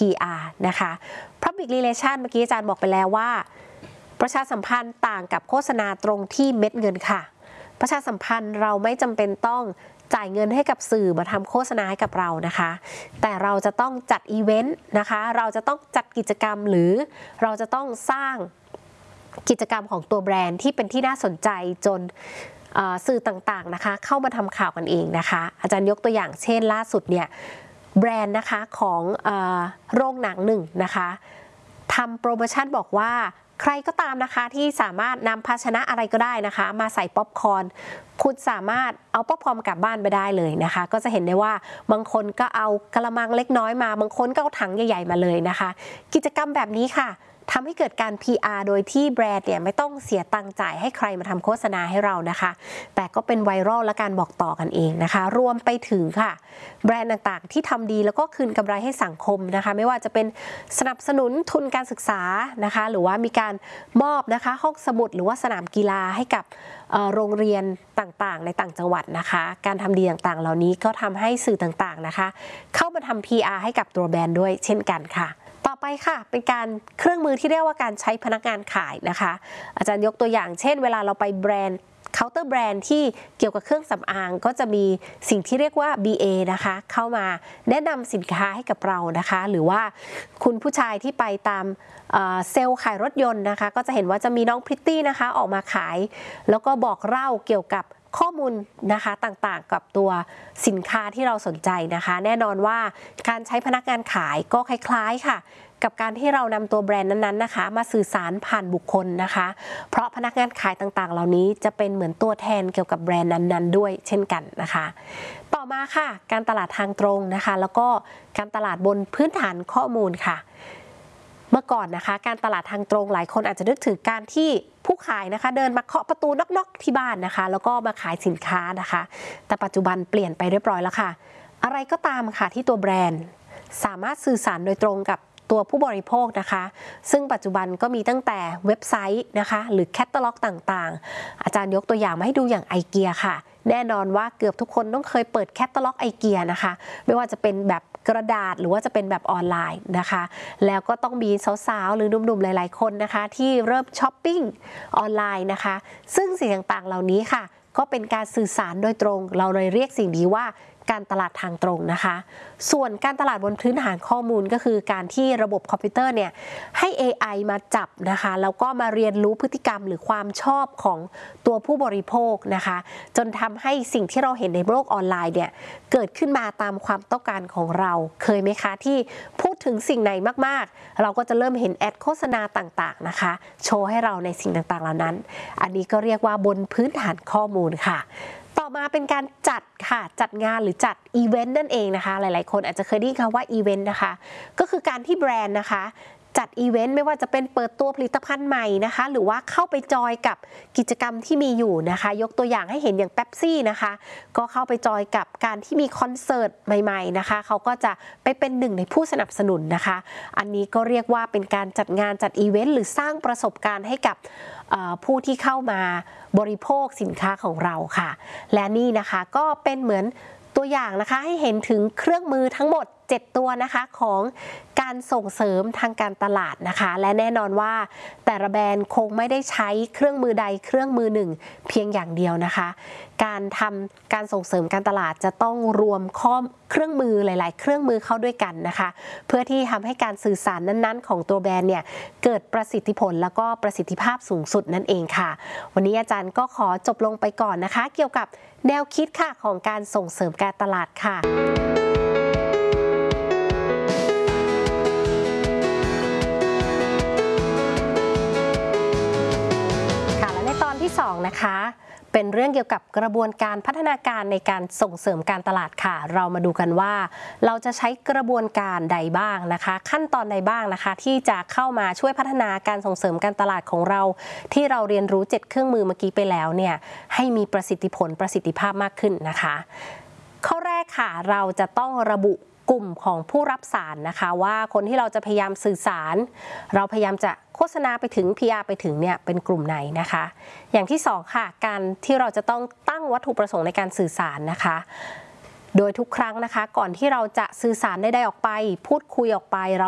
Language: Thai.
PR นะคะ Public Relation เมื่อกี้อาจารย์บอกไปแล้วว่าประชาสัมพันธ์ต่างกับโฆษณาตรงที่เม็ดเงินค่ะประชาสัมพันธ์เราไม่จำเป็นต้องจ่ายเงินให้กับสื่อมาทำโฆษณาให้กับเรานะคะแต่เราจะต้องจัดอีเวนต์นะคะเราจะต้องจัดกิจกรรมหรือเราจะต้องสร้างกิจกรรมของตัวแบรนด์ที่เป็นที่น่าสนใจจนสื่อต่างๆนะคะเข้ามาทำข่าวกันเองนะคะอาจารย์ยกตัวอย่างเช่นล่าสุดเนี่ยแบรนด์นะคะของโรงหนังหนึ่งนะคะทำโปรโมชั่นบอกว่าใครก็ตามนะคะที่สามารถนำภาชนะอะไรก็ได้นะคะมาใส่ป๊อปคอร์นคุณสามารถเอาป๊อปคอร์นกลับบ้านไปได้เลยนะคะก็จะเห็นได้ว่าบางคนก็เอากระมังเล็กน้อยมาบางคนก็เอาถังใหญ่ๆมาเลยนะคะกิจกรรมแบบนี้ค่ะทำให้เกิดการ PR โดยที่แบรนด์เนี่ยไม่ต้องเสียตังค์จ่ายให้ใครมาทำโฆษณาให้เรานะคะแต่ก็เป็นไวรัลและการบอกต่อกันเองนะคะรวมไปถึงค่ะแบรนด์ต่างๆที่ทำดีแล้วก็คืนกำไรให้สังคมนะคะไม่ว่าจะเป็นสนับสนุนทุนการศึกษานะคะหรือว่ามีการมอบนะคะห้องสมุดหรือว่าสนามกีฬาให้กับโรงเรียนต่างๆในต่างจังหวัดนะคะการทำดีต่างๆเหล่านี้ก็ทำให้สื่อต่างๆนะคะเข้ามาทำ PR ให้กับตัวแบรนด์ด้วยเช่นกันค่ะต่อไปค่ะเป็นการเครื่องมือที่เรียกว่าการใช้พนักงานขายนะคะอาจารย์ยกตัวอย่างเช่นเวลาเราไปแบรนด์เคาน์เตอร์แบรนด์ที่เกี่ยวกับเครื่องสำอางก็จะมีสิ่งที่เรียกว่า BA นะคะเข้ามาแนะนำสินค้าให้กับเรานะคะหรือว่าคุณผู้ชายที่ไปตามเซลล์ขายรถยนต์นะคะก็จะเห็นว่าจะมีน้องพริตตี้นะคะออกมาขายแล้วก็บอกเล่าเกี่ยวกับข้อมูลนะคะต่างๆกับตัวสินค้าที่เราสนใจนะคะแน่นอนว่าการใช้พนักงานขายก็คล้ายๆค่ะกับการที่เรานำตัวแบรนด์นั้นๆนะคะมาสื่อสารผ่านบุคคลนะคะเพราะพนักงานขายต่างๆเหล่านี้จะเป็นเหมือนตัวแทนเกี่ยวกับแบรนด์นั้นๆด้วยเช่นกันนะคะต่อมาค่ะการตลาดทางตรงนะคะแล้วก็การตลาดบนพื้นฐานข้อมูลค่ะเมื่อก่อนนะคะการตลาดทางตรงหลายคนอาจจะนึกถึงการที่ผู้ขายนะคะเดินมาเคาะประตูน็อกๆที่บ้านนะคะแล้วก็มาขายสินค้านะคะแต่ปัจจุบันเปลี่ยนไปเรียบร้อยแล้วค่ะอะไรก็ตามค่ะที่ตัวแบรนด์สามารถสื่อสารโดยตรงกับตัวผู้บริโภคนะคะซึ่งปัจจุบันก็มีตั้งแต่เว็บไซต์นะคะหรือแคตตาล็อกต่างๆอาจารย์ยกตัวอย่างมาให้ดูอย่างไอเกียค่ะแน่นอนว่าเกือบทุกคนต้องเคยเปิดแคตตาล็อกไอเกียนะคะไม่ว่าจะเป็นแบบกระดาษหรือว่าจะเป็นแบบออนไลน์นะคะแล้วก็ต้องมีสาวๆหรือหนุ่มๆหลายๆคนนะคะที่เริ่มช้อปปิ้งออนไลน์นะคะซึ่งสิ่งต่างๆเหล่านี้ค่ะก็เป็นการสื่อสารโดยตรงเราเลยเรียกสิ่งนี้ว่าการตลาดทางตรงนะคะส่วนการตลาดบนพื้นฐานข้อมูลก็คือการที่ระบบคอมพิวเตอร์เนี่ยให้ AI มาจับนะคะแล้วก็มาเรียนรู้พฤติกรรมหรือความชอบของตัวผู้บริโภคนะคะจนทำให้สิ่งที่เราเห็นในโลกออนไลน์เนี่ยเกิดขึ้นมาตามความต้องการของเราเคยไหมคะที่พูดถึงสิ่งไหนมากๆเราก็จะเริ่มเห็นแอดโฆษณาต่างๆนะคะโชว์ให้เราในสิ่งต่างๆเหล่านั้นอันนี้ก็เรียกว่าบนพื้นฐานข้อมูลค่ะต่อมาเป็นการจัดค่ะจัดงานหรือจัดอีเวนต์นั่นเองนะคะหลายๆคนอาจจะเคยได้ยินคำว่าอีเวนต์นะคะก็คือการที่แบรนด์นะคะจัดอีเวนต์ไม่ว่าจะเป็นเปิดตัวผลิตภัณฑ์ใหม่นะคะหรือว่าเข้าไปจอยกับกิจกรรมที่มีอยู่นะคะยกตัวอย่างให้เห็นอย่างเป๊ปซี่นะคะก็เข้าไปจอยกับการที่มีคอนเสิร์ตใหม่ๆนะคะเขาก็จะไปเป็นหนึ่งในผู้สนับสนุนนะคะอันนี้ก็เรียกว่าเป็นการจัดงานจัดอีเวนต์หรือสร้างประสบการณ์ให้กับผู้ที่เข้ามาบริโภคสินค้าของเราค่ะและนี่นะคะก็เป็นเหมือนตัวอย่างนะคะให้เห็นถึงเครื่องมือทั้งหมด7ตัวนะคะของการส่งเสริมทางการตลาดนะคะและแน่นอนว่าแต่ละแบรนด์คงไม่ได้ใช้เครื่องมือใดเครื่องมือหนึ่งเพียงอย่างเดียวนะคะการทำการส่งเสริมการตลาดจะต้องรวมเครื่องมือหลายๆเครื่องมือเข้าด้วยกันนะคะเพื่อที่ทำให้การสื่อสารนั้นๆของตัวแบรนด์เนี่ยเกิดประสิทธิผลแล้วก็ประสิทธิภาพสูงสุดนั่นเองค่ะวันนี้อาจารย์ก็ขอจบลงไปก่อนนะคะเกี่ยวกับแนวคิดค่ะของการส่งเสริมการตลาดค่ะที่2นะคะเป็นเรื่องเกี่ยวกับกระบวนการพัฒนาการในการส่งเสริมการตลาดค่ะเรามาดูกันว่าเราจะใช้กระบวนการใดบ้างนะคะขั้นตอนใดบ้างนะคะที่จะเข้ามาช่วยพัฒนาการส่งเสริมการตลาดของเราที่เราเรียนรู้7เครื่องมือเมื่อกี้ไปแล้วเนี่ยให้มีประสิทธิผลประสิทธิภาพมากขึ้นนะคะข้อแรกค่ะเราจะต้องระบุกลุ่มของผู้รับสารนะคะว่าคนที่เราจะพยายามสื่อสารเราพยายามจะโฆษณาไปถึง PR ไปถึงเนี่ยเป็นกลุ่มไหนนะคะอย่างที่2ค่ะการที่เราจะต้องตั้งวัตถุประสงค์ในการสื่อสารนะคะโดยทุกครั้งนะคะก่อนที่เราจะสื่อสารใดๆออกไปพูดคุยออกไปเรา